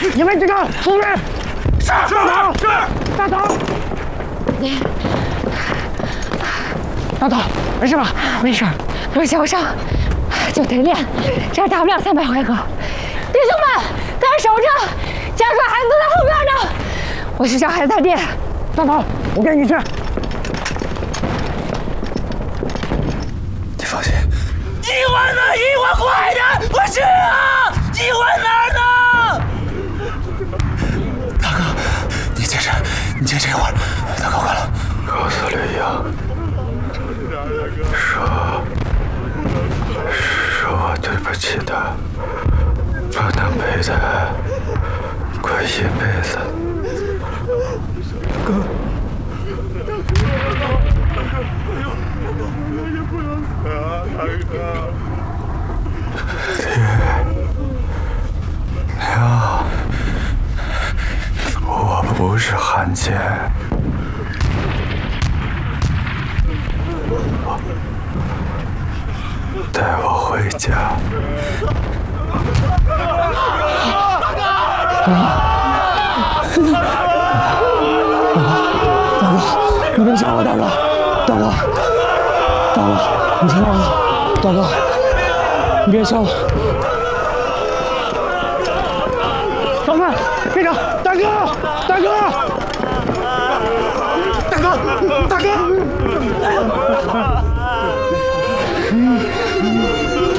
你们几个出去！是大头，是大头。大头，没事吧？没事，有小伤，就得练，这样打不了300回合。弟兄们，跟着守着，家属孩子都在后边呢。我去叫孩子他爹。大头，我跟你去。 你放心。医馆呢？医馆快点！我去啊！医馆哪儿呢？大哥，你坚持，你坚持一会儿，大哥快了。 告诉李阳，说我对不起他，不能陪他过一辈子。哥。娘，我不是汉奸，带我回家。 大哥，你别想我，大哥，大哥，你听我，大哥，你别想我。小子，别吵！大哥，大哥，大哥，大哥！